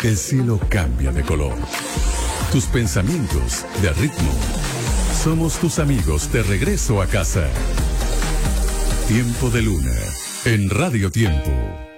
el cielo cambia de color. Tus pensamientos de ritmo. Somos tus amigos de regreso a casa. Tiempo de Luna, en Radio Tiempo.